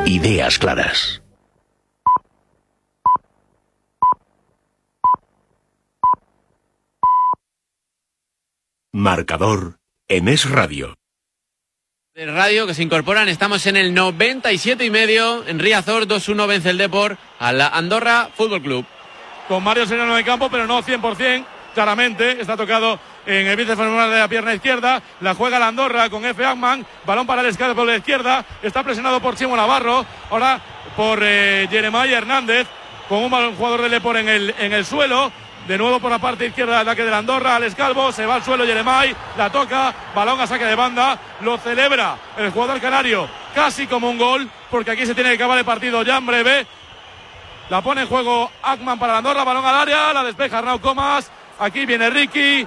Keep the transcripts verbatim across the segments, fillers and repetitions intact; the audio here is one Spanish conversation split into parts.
Ideas claras. Marcador en Es Radio. De radio que se incorporan, estamos en el noventa y siete y medio, en Riazor, dos uno vence el Depor a la Andorra Fútbol Club. Con Mario Serrano de campo, pero no cien por ciento, claramente, está tocado en el bíceps femoral de la pierna izquierda, la juega la Andorra con F. Agman, balón para el escalde por la izquierda, está presionado por Chimo Navarro, ahora por eh, Jeremiah Hernández, con un, un jugador del Depor en el, en el suelo. De nuevo por la parte izquierda del ataque de la Andorra, Alex Calvo, se va al suelo Jeremai, la toca, balón a saque de banda, lo celebra el jugador canario casi como un gol, porque aquí se tiene que acabar el partido ya en breve. La pone en juego Agman para la Andorra, balón al área, la despeja Arnau Comas, aquí viene Ricky,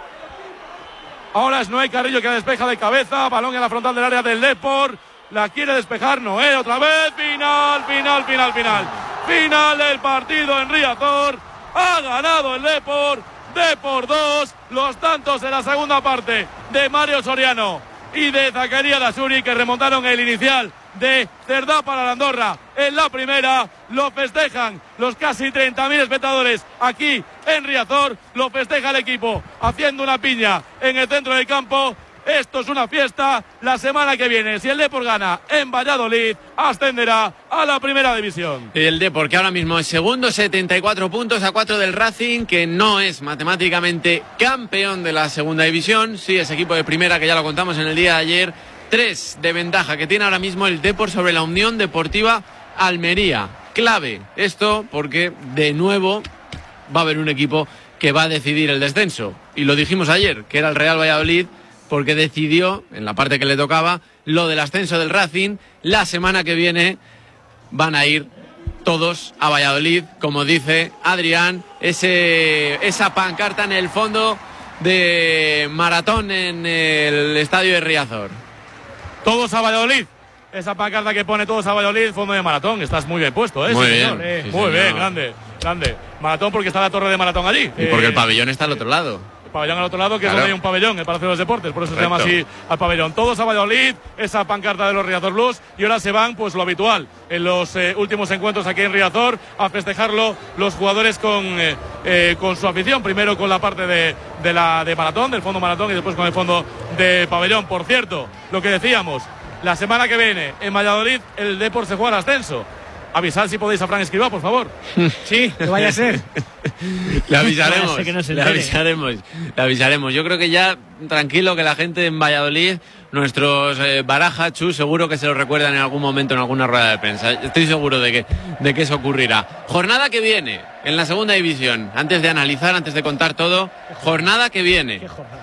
ahora es Noé Carrillo que la despeja de cabeza, balón en la frontal del área del Depor, la quiere despejar Noé otra vez, final, final, final, final, final del partido en Riazor. Ha ganado el Depor, Depor dos, los tantos en la segunda parte de Mario Soriano y de Zacarías Lasuri, que remontaron el inicial de Cerdá para la Andorra. En la primera lo festejan los casi treinta mil espectadores aquí en Riazor, lo festeja el equipo haciendo una piña en el centro del campo. Esto es una fiesta. La semana que viene, si el Depor gana en Valladolid, ascenderá a la primera división. El Depor, que ahora mismo es segundo, setenta y cuatro puntos a cuatro del Racing, que no es matemáticamente campeón de la segunda división. Sí, es equipo de primera, que ya lo contamos en el día de ayer. Tres de ventaja que tiene ahora mismo el Depor sobre la Unión Deportiva Almería. Clave esto porque, de nuevo, va a haber un equipo que va a decidir el descenso. Y lo dijimos ayer, que era el Real Valladolid, porque decidió, en la parte que le tocaba, lo del ascenso del Racing. La semana que viene van a ir todos a Valladolid, como dice Adrián, ese, esa pancarta en el fondo de maratón en el estadio de Riazor. Todos a Valladolid. Esa pancarta que pone todos a Valladolid, fondo de maratón. Estás muy bien puesto, ¿eh? Muy sí, bien. Señor. Eh, Sí, muy señor. bien, grande, grande. Maratón porque está la torre de maratón allí. Y porque eh, el pabellón está al otro lado. Pabellón al otro lado, que Claro. es donde hay un pabellón, el Palacio de los Deportes, por eso Correcto. se llama así al pabellón. Todos a Valladolid, esa pancarta de los Riazor Blues, y ahora se van, pues lo habitual, en los eh, últimos encuentros aquí en Riazor, a festejarlo los jugadores con, eh, eh, con su afición, primero con la parte de, de la de maratón, del fondo maratón, y después con el fondo de pabellón. Por cierto, lo que decíamos, la semana que viene en Valladolid el Depor se juega al ascenso. Avisad si podéis a Fran Escribá, por favor. Sí, que vaya a ser. Le avisaremos, Vaya a ser que no se le entere. avisaremos, le avisaremos. Yo creo que ya, tranquilo, que la gente en Valladolid, nuestros eh, Baraja, Chus, seguro que se lo recuerdan en algún momento en alguna rueda de prensa. Estoy seguro de que, de que eso ocurrirá. Jornada que viene en la segunda división. Antes de analizar, antes de contar todo, jornada que viene. Qué jornada.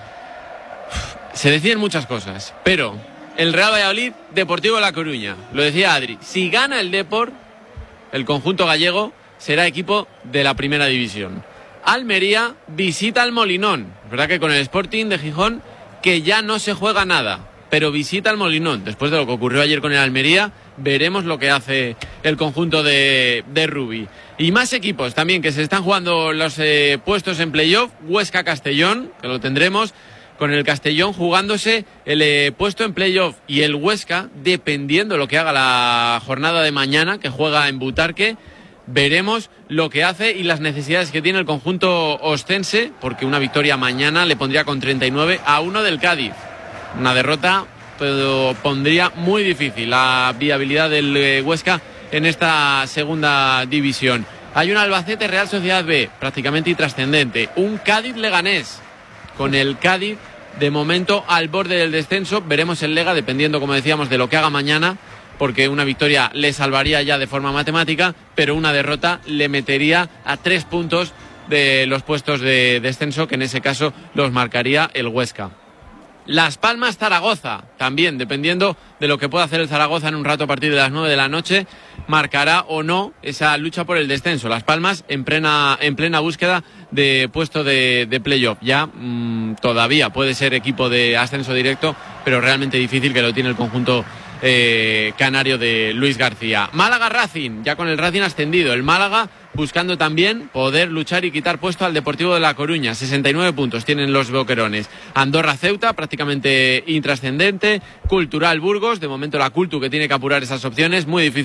Se deciden muchas cosas, pero el Real Valladolid, Deportivo La Coruña. Lo decía Adri, si gana el Depor, el conjunto gallego será equipo de la primera división. Almería visita al Molinón. Es verdad que con el Sporting de Gijón, que ya no se juega nada, pero visita al Molinón. Después de lo que ocurrió ayer con el Almería, veremos lo que hace el conjunto de, de Rubi. Y más equipos también que se están jugando los eh, puestos en playoff. Huesca-Castellón, que lo tendremos, con el Castellón jugándose el eh, puesto en playoff, y el Huesca, dependiendo de lo que haga la jornada de mañana, que juega en Butarque, veremos lo que hace y las necesidades que tiene el conjunto ostense, porque una victoria mañana le pondría con treinta y nueve a uno del Cádiz. Una derrota pero pondría muy difícil la viabilidad del eh, Huesca en esta segunda división. Hay un Albacete Real Sociedad B, prácticamente intrascendente. Un Cádiz Leganés, con el Cádiz de momento al borde del descenso. Veremos el Lega, dependiendo, como decíamos, de lo que haga mañana, porque una victoria le salvaría ya de forma matemática, pero una derrota le metería a tres puntos de los puestos de descenso, que en ese caso los marcaría el Huesca. Las Palmas Zaragoza, también dependiendo de lo que pueda hacer el Zaragoza en un rato a partir de las nueve de la noche, marcará o no esa lucha por el descenso. Las Palmas en plena, en plena búsqueda de puesto de, de playoff. Ya mmm, todavía puede ser equipo de ascenso directo, pero realmente difícil, que lo tiene el conjunto eh, canario de Luis García. Málaga Racing, ya con el Racing ascendido. El Málaga buscando también poder luchar y quitar puesto al Deportivo de La Coruña. sesenta y nueve puntos tienen los boquerones. Andorra Ceuta, prácticamente intrascendente. Cultural Burgos, de momento la Cultu, que tiene que apurar esas opciones, muy difícil